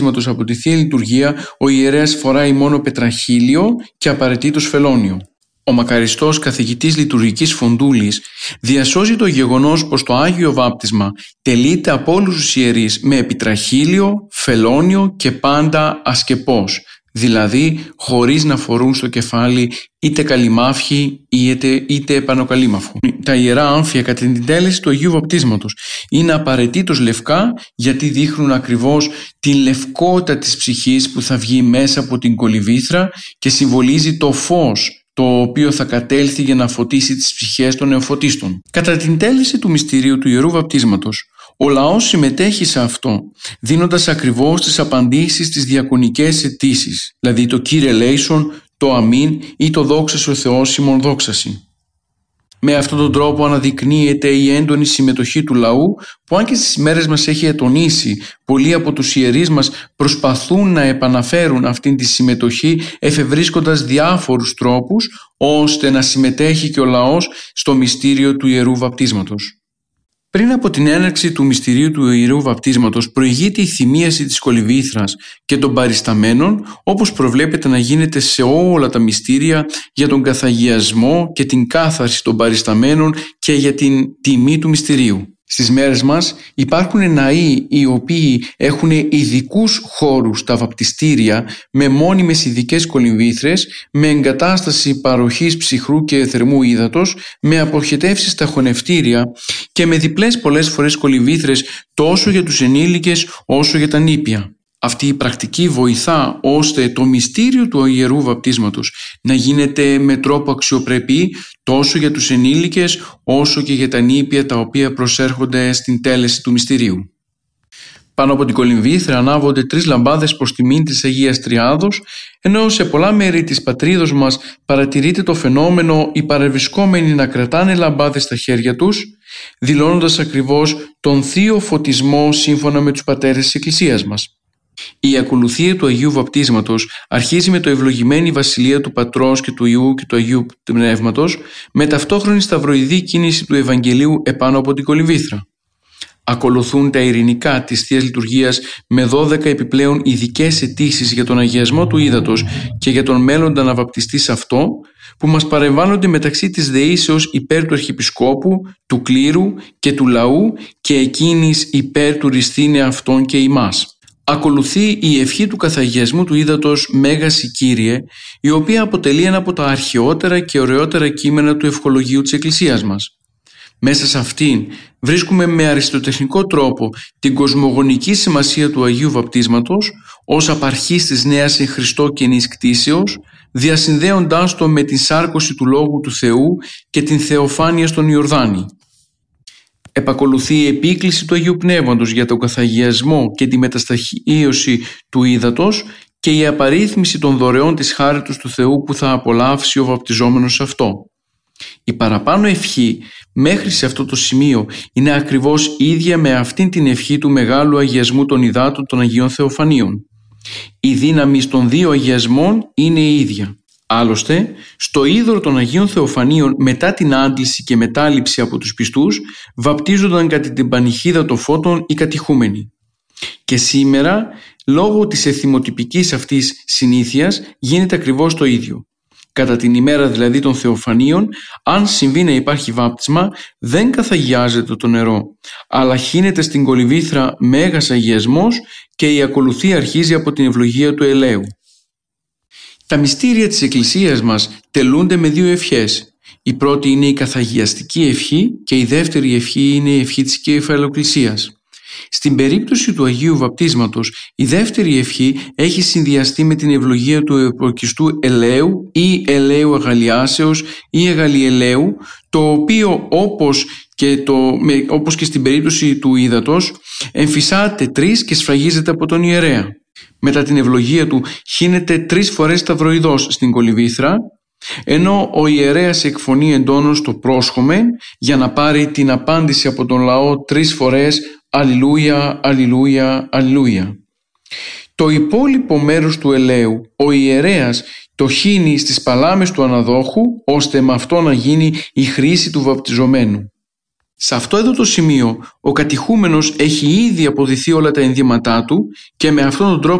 Από τη Θεία Λειτουργία ο ιερέας φοράει μόνο πετραχύλιο και απαραίτητος φελόνιο. Ο μακαριστός καθηγητής λειτουργικής Φοντούλης διασώζει το γεγονός πως το Άγιο Βάπτισμα τελείται από όλους τους ιερείς με επιτραχύλιο, φελόνιο και πάντα ασκεπώς, δηλαδή χωρίς να φορούν στο κεφάλι είτε καλυμάφι είτε επανοκαλύμαφο. Τα ιερά άμφια κατά την τέλεση του Αγίου Βαπτίσματος είναι απαραίτητος λευκά, γιατί δείχνουν ακριβώς την λευκότητα της ψυχής που θα βγει μέσα από την κολυμβήθρα και συμβολίζει το φως το οποίο θα κατέλθει για να φωτίσει τις ψυχές των νεοφωτίστων. Κατά την τέλεση του μυστηρίου του Ιερού Βαπτίσματος, ο λαός συμμετέχει σε αυτό, δίνοντας ακριβώς τις απαντήσεις στις διακονικές αιτήσεις, δηλαδή το Κύριε ελέησον, το αμήν ή το δόξα ο Θεός ημών δόξαση. Με αυτόν τον τρόπο αναδεικνύεται η έντονη συμμετοχή του λαού, που αν και στις μέρες μας έχει ατονίσει, πολλοί από τους ιερείς μας προσπαθούν να επαναφέρουν αυτήν τη συμμετοχή εφευρίσκοντας διάφορους τρόπους ώστε να συμμετέχει και ο λαός στο μυστήριο του Ιερού Βαπτίσματος. Πριν από την έναρξη του μυστηρίου του Ιερού Βαπτίσματος προηγείται η θυμίαση της κολυμβήθρας και των παρισταμένων, όπως προβλέπεται να γίνεται σε όλα τα μυστήρια για τον καθαγιασμό και την κάθαρση των παρισταμένων και για την τιμή του μυστηρίου. Στις μέρες μας υπάρχουν ναοί οι οποίοι έχουν ειδικούς χώρους στα βαπτιστήρια με μόνιμες ειδικές κολυμβήθρες, με εγκατάσταση παροχής ψυχρού και θερμού ύδατος, με αποχετεύσεις στα χωνευτήρια και με διπλές πολλές φορές κολυμβήθρες τόσο για τους ενήλικες όσο για τα νήπια. Αυτή η πρακτική βοηθά ώστε το μυστήριο του Ιερού Βαπτίσματος να γίνεται με τρόπο αξιοπρεπή τόσο για τους ενήλικες όσο και για τα νήπια τα οποία προσέρχονται στην τέλεση του μυστηρίου. Πάνω από την κολυμβήθρα ανάβονται 3 λαμπάδες προς τιμήν της Αγίας Τριάδος, ενώ σε πολλά μέρη της πατρίδος μας παρατηρείται το φαινόμενο οι παρευρισκόμενοι να κρατάνε λαμπάδες στα χέρια τους, δηλώνοντας ακριβώς τον θείο φωτισμό σύμφωνα με τους πατέρες της Εκκλησίας μας. Η ακολουθία του Αγίου Βαπτίσματος αρχίζει με το ευλογημένη βασιλεία του Πατρός και του Υιού και του Αγίου Πνεύματος, με ταυτόχρονη σταυροειδή κίνηση του Ευαγγελίου επάνω από την κολυμβήθρα. Ακολουθούν τα ειρηνικά της Θείας Λειτουργίας με 12 επιπλέον ειδικές αιτήσεις για τον αγιασμό του ύδατος και για τον μέλλοντα να βαπτιστεί σε αυτό, που μας παρεμβάλλονται μεταξύ της δεήσεως υπέρ του Αρχιεπισκόπου, του κλήρου και του λαού και εκείνης υπέρ του ρηστήνε αυτών και ημάς. Ακολουθεί η ευχή του καθαγιασμού του ύδατος «Μέγας Κύριε», η οποία αποτελεί ένα από τα αρχαιότερα και ωραιότερα κείμενα του ευχολογίου της Εκκλησίας μας. Μέσα σε αυτήν βρίσκουμε με αριστοτεχνικό τρόπο την κοσμογονική σημασία του Αγίου Βαπτίσματος ως απαρχής της νέας εν Χριστώ καινής κτήσεως, διασυνδέοντάς το με την σάρκωση του Λόγου του Θεού και την θεοφάνεια στον Ιορδάνη. Επακολουθεί η επίκληση του Αγίου Πνεύματος για τον καθαγιασμό και τη μετασταχίωση του ύδατος και η απαρίθμηση των δωρεών της χάριτος του Θεού που θα απολαύσει ο βαπτιζόμενος σε αυτό. Η παραπάνω ευχή μέχρι σε αυτό το σημείο είναι ακριβώς ίδια με αυτήν την ευχή του μεγάλου αγιασμού των υδάτων των Αγίων Θεοφανίων. Η δύναμη των 2 αγιασμών είναι η ίδια. Άλλωστε, στο είδωρο των Αγίων Θεοφανίων μετά την άντληση και μετάληψη από τους πιστούς βαπτίζονταν κατά την πανηχίδα των φώτων οι κατηχούμενοι. Και σήμερα, λόγω της εθιμοτυπικής αυτής συνήθειας, γίνεται ακριβώς το ίδιο. Κατά την ημέρα δηλαδή των Θεοφανίων, αν συμβεί να υπάρχει βάπτισμα, δεν καθαγιάζεται το νερό, αλλά χύνεται στην κολυμβήθρα μέγας αγιασμός και η ακολουθία αρχίζει από την ευλογία του ελαίου. Τα μυστήρια της Εκκλησίας μας τελούνται με 2 ευχές. Η πρώτη είναι η καθαγιαστική ευχή και η δεύτερη ευχή είναι η ευχή της κεφαλοκλησίας. Στην περίπτωση του Αγίου Βαπτίσματος, η δεύτερη ευχή έχει συνδυαστεί με την ευλογία του εποκιστού ελαίου ή ελαίου αγαλιάσεως ή αγαλιελαίου, το οποίο όπως και στην περίπτωση του ύδατος εμφυσάται 3 και σφραγίζεται από τον ιερέα. Μετά την ευλογία του χύνεται 3 φορές σταυροειδώς στην κολυμβήθρα, ενώ ο ιερέας εκφωνεί εντόνως το πρόσχομεν για να πάρει την απάντηση από τον λαό 3 φορές «Αλληλούια, Αλληλούια, Αλληλούια». Το υπόλοιπο μέρος του ελαίου ο ιερέας το χύνει στις παλάμες του αναδόχου, ώστε με αυτό να γίνει η χρήση του βαπτιζομένου. Σε αυτό εδώ το σημείο ο κατηχούμενος έχει ήδη αποδειχθεί όλα τα ενδύματά του και με αυτόν τον τρόπο